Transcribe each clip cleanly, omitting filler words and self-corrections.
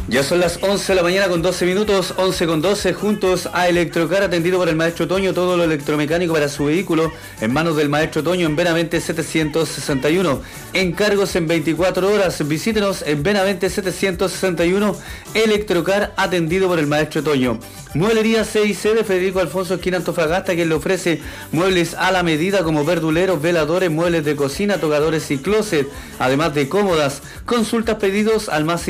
Ya son las 11 de la mañana con 12 minutos, 11 con 12, juntos a Electrocar, atendido por el maestro Toño, todo lo electromecánico para su vehículo, en manos del maestro Toño en Benavente 761. Encargos en 24 horas, visítenos en Benavente 761, Electrocar, atendido por el maestro Toño. Mueblería C&C de Federico Alfonso, esquina Antofagasta, quien le ofrece muebles a la medida como verduleros, veladores, muebles de cocina, tocadores y closet, además de cómodas. Consultas, pedidos al más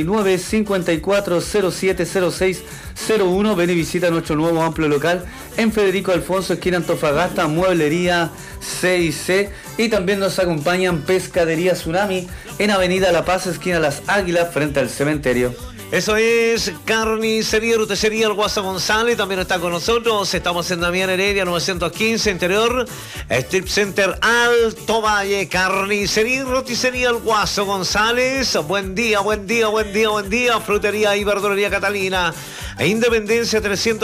569-54070601. Ven y visita nuestro nuevo amplio local en Federico Alfonso, esquina Antofagasta, Mueblería C&C. Y también nos acompañan Pescadería Tsunami en Avenida La Paz, esquina Las Águilas, frente al cementerio. Eso es Carnicería Rutesería El Guaso González, también está con nosotros. Estamos en Damián Heredia 915, interior Strip Center Alto Valle. Carnicería Rutesería El Guaso González. Buen día, buen día, buen día, buen día. Frutería y verdulería Catalina, Independencia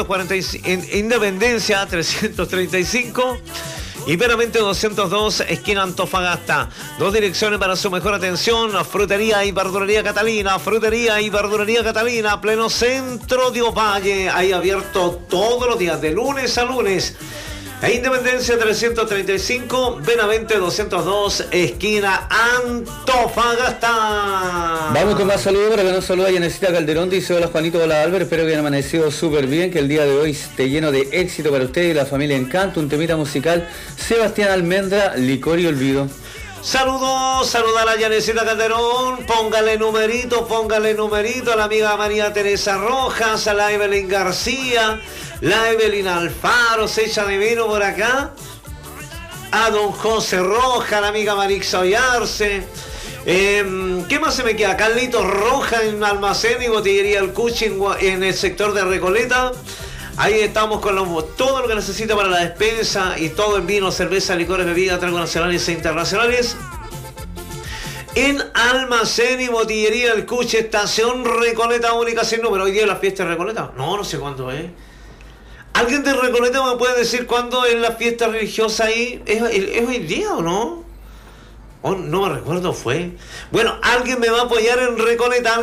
335 y Benavente 202, esquina Antofagasta. Dos direcciones para su mejor atención: Frutería y verdulería Catalina. Frutería y verdulería Catalina, pleno centro de Ovalle. Ahí abierto todos los días, de lunes a lunes. Independencia 335, Benavente 202, esquina Antofagasta. Vamos con más saludos. Para que nos saluda Yanecita Calderón, dice: hola Juanito, hola Albert, espero que hayan amanecido súper bien, que el día de hoy esté lleno de éxito para usted y la familia Encanto. Un temita musical, Sebastián Almendra, Licor y Olvido. Saludos a la Yanecita Calderón, póngale numerito a la amiga María Teresa Rojas, a la Evelyn García, la Evelyn Alfaro, se echa de vino por acá, a don José Roja, la amiga Marix Ollarse. ¿Qué más se me queda? Carlitos Roja en Almacén y Botillería El Cuchi en el sector de Recoleta. Ahí estamos con todo lo que necesita para la despensa y todo en vino, cerveza, licores, bebidas, tragos nacionales e internacionales. En Almacén y Botillería El Cuchi, estación Recoleta, única sin número. ¿Hoy día es la fiesta de Recoleta? No sé cuándo es. ¿Alguien de Recoleta me puede decir cuándo es la fiesta religiosa ahí? ¿Es hoy día o no? Oh, no me recuerdo, fue. Bueno, alguien me va a apoyar en Recoleta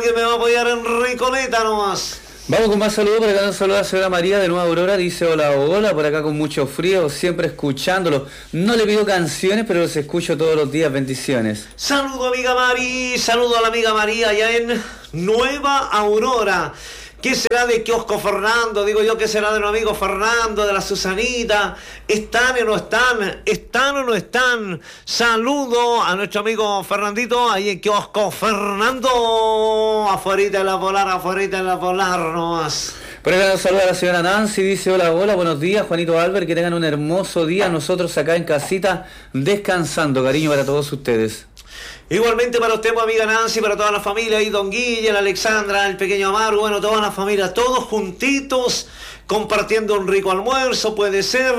nomás. Vamos con más saludos. Por acá nos saluda la señora María de Nueva Aurora, dice: hola, hola, por acá con mucho frío, siempre escuchándolo. No le pido canciones, pero los escucho todos los días, bendiciones. Saludo amiga Mari, saludo a la amiga María allá en Nueva Aurora. ¿Qué será de Kiosco Fernando? Digo yo, ¿qué será de nuestro amigo Fernando, de la Susanita? ¿Están o no están? ¿Están o no están? Saludo a nuestro amigo Fernandito, ahí en Kiosco Fernando. Afuerita en la polar nomás. Por acá nos saluda la señora Nancy, dice: hola, hola, buenos días, Juanito Albert, que tengan un hermoso día. Nosotros acá en casita, descansando. Cariño para todos ustedes. Igualmente para usted, amiga Nancy, para toda la familia, y don Guille, la Alexandra, el pequeño Amaro, bueno, toda la familia, todos juntitos, compartiendo un rico almuerzo, puede ser,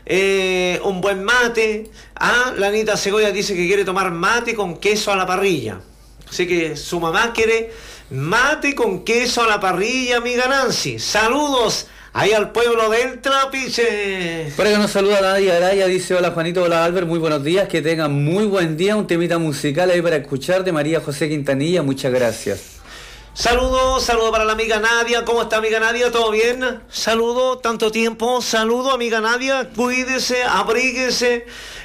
un buen mate. La Anita Segovia dice que quiere tomar mate con queso a la parrilla. Así que su mamá quiere mate con queso a la parrilla, amiga Nancy. Saludos ahí al pueblo del Trapiche. Por acá nos saluda Nadia Araya, dice: hola Juanito, hola Albert, muy buenos días, que tengan muy buen día. Un temita musical ahí para escuchar de María José Quintanilla, muchas gracias. Saludo para la amiga Nadia. ¿Cómo está, amiga Nadia? ¿Todo bien? Saludo, tanto tiempo. Saludo, amiga Nadia. Cuídese, abríguese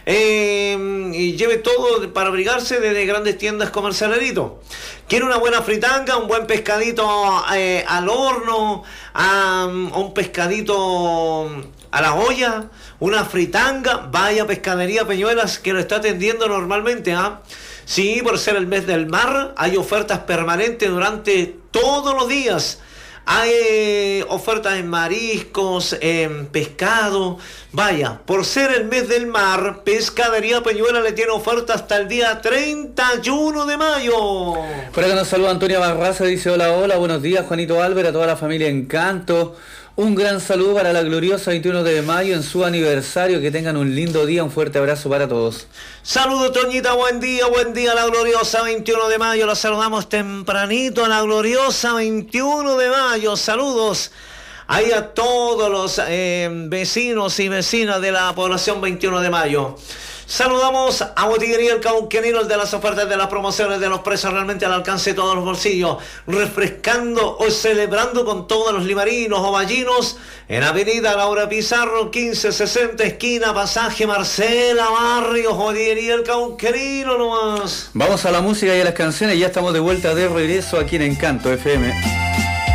y lleve todo para abrigarse desde Grandes Tiendas Comercialerito. Quiere una buena fritanga, un buen pescadito al horno, un pescadito a la olla, una fritanga. Vaya a Pescadería Peñuelas, que lo está atendiendo normalmente, Sí, por ser el mes del mar, hay ofertas permanentes durante todos los días. Hay ofertas en mariscos, en pescado. Vaya, por ser el mes del mar, Pescadería Peñuela le tiene ofertas hasta el día 31 de mayo. Por acá nos saluda Antonia Barraza, dice: hola, hola, buenos días, Juanito Albert, a toda la familia Encanto. Un gran saludo para la gloriosa 21 de mayo en su aniversario. Que tengan un lindo día. Un fuerte abrazo para todos. Saludos, Toñita. Buen día a la gloriosa 21 de mayo. La saludamos tempranito a la gloriosa 21 de mayo. Saludos ahí a todos los vecinos y vecinas de la población 21 de mayo. Saludamos a Botillería El Cauqueñero, el de las ofertas, de las promociones, de los precios realmente al alcance de todos los bolsillos, refrescando o celebrando con todos los limarinos o vallinos, en Avenida Laura Pizarro 1560, esquina Pasaje Marcela Barrios. Botillería El Cauqueñero nomás. Vamos a la música y a las canciones, ya estamos de vuelta de regreso aquí en Encanto FM.